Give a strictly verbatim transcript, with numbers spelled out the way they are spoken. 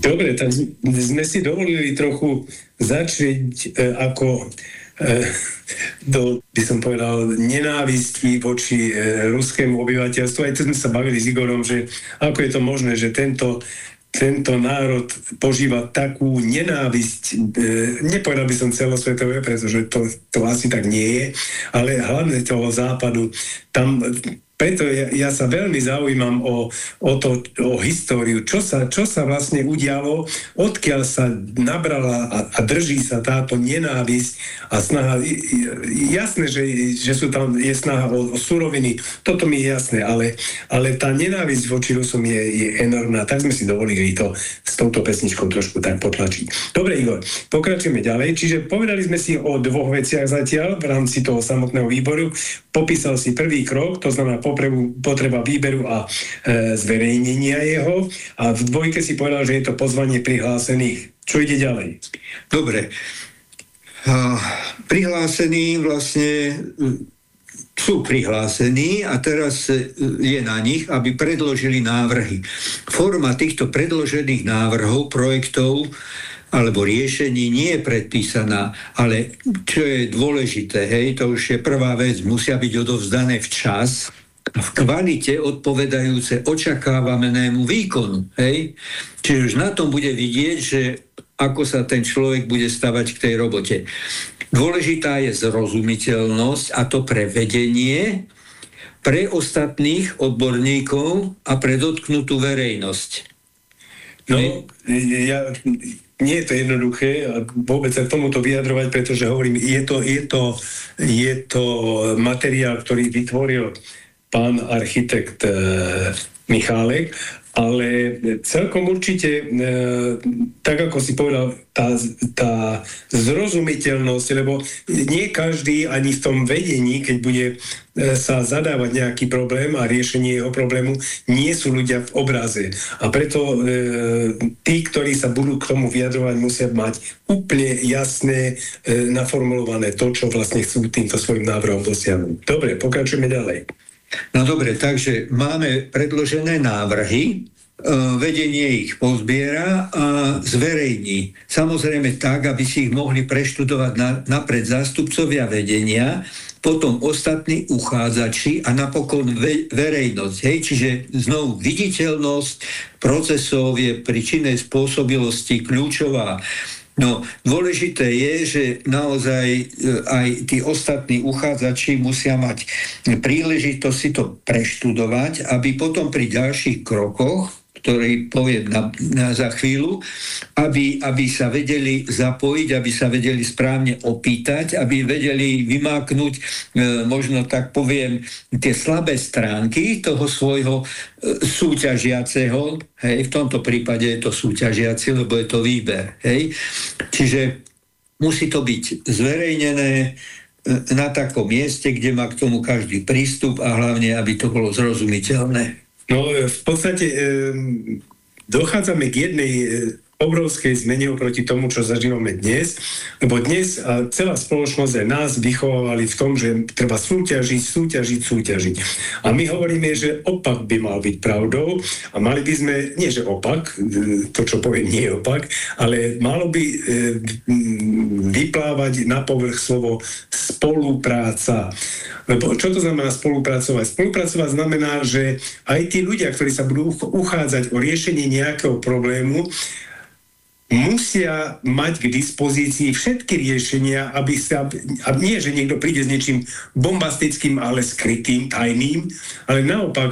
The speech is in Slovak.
Dobre, tak sme si dovolili trochu začať e, ako e, do, by som povedal, nenávisti voči e, ruskému obyvateľstvu. Aj tu sme sa bavili s Igorom, že ako je to možné, že tento, tento národ požíva takú nenávisť, e, nepovedal by som celosvetové, pretože to, to asi tak nie je, ale hlavne toho západu, tam... Preto ja, ja sa veľmi zaujímam o, o, to, o históriu, čo sa, čo sa vlastne udialo, odkiaľ sa nabrala a, a drží sa táto nenávisť a snaha, jasné, že, že sú tam, je snaha o, o suroviny, toto mi je jasné, ale, ale tá nenávisť voči Rusom je, je enormná, tak sme si dovolili to s touto pesničkou trošku tak potlačiť. Dobre, Igor, pokračujeme ďalej, čiže povedali sme si o dvoch veciach zatiaľ v rámci toho samotného výboru, popísal si prvý krok, to znamená Potrebu, potreba výberu a e, zverejnenia jeho. A v dvojke si povedal, že je to pozvanie prihlásených. Čo ide ďalej? Dobre. A, prihlásení vlastne sú prihlásení a teraz je na nich, aby predložili návrhy. Forma týchto predložených návrhov, projektov alebo riešení nie je predpísaná, ale čo je dôležité, hej, to už je prvá vec, musia byť odovzdané včas, v kvalite odpovedajúce očakávanému výkonu. Hej? Čiže už na tom bude vidieť, že ako sa ten človek bude stavať k tej robote. Dôležitá je zrozumiteľnosť, a to pre vedenie, pre ostatných odborníkov a pre dotknutú verejnosť. No, ja... Nie je to jednoduché vôbec sa k tomuto vyjadrovať, pretože hovorím, je to, je to, je to materiál, ktorý vytvoril pán architekt e, Michálek, ale celkom určite, e, tak ako si povedal, tá, tá zrozumiteľnosť, lebo nie každý ani v tom vedení, keď bude e, sa zadávať nejaký problém a riešenie jeho problému, nie sú ľudia v obraze. A preto e, tí, ktorí sa budú k tomu vyjadrovať, musia mať úplne jasné, e, naformulované to, čo vlastne chcú týmto svojim návrhom dosiahnuť. Dobre, pokračujeme ďalej. No dobre, takže máme predložené návrhy, vedenie ich pozbiera a zverejní. Samozrejme tak, aby si ich mohli preštudovať na, napred zástupcovia vedenia, potom ostatní uchádzači a napokon ve, verejnosť. Hej? Čiže znovu viditeľnosť procesov je pri činnej spôsobilosti kľúčová. No, dôležité je, že naozaj aj tí ostatní uchádzači musia mať príležitosť si to preštudovať, aby potom pri ďalších krokoch, ktorý poviem na, na za chvíľu, aby, aby sa vedeli zapojiť, aby sa vedeli správne opýtať, aby vedeli vymáknuť, e, možno tak poviem, tie slabé stránky toho svojho e, súťažiaceho. Hej, v tomto prípade je to súťažiaci, lebo je to výber. Hej. Čiže musí to byť zverejnené e, na takom mieste, kde má k tomu každý prístup a hlavne, aby to bolo zrozumiteľné. No v podstate e, dochádzame k jednej e, obrovskej zmene oproti tomu, čo zažívame dnes, lebo dnes a celá spoločnosť aj nás vychovávali v tom, že treba súťažiť, súťažiť, súťažiť. A my hovoríme, že opak by mal byť pravdou a mali by sme, nie že opak, to čo poviem nie je opak, ale malo by e, vyplávať na povrch slovo spolupráca. Lebo čo to znamená spolupracovať? Spolupracovať znamená, že aj tí ľudia, ktorí sa budú uchádzať o riešenie nejakého problému, musia mať k dispozícii všetky riešenia, aby sa, aby nie, že niekto príde s niečím bombastickým, ale skrytým, tajným, ale naopak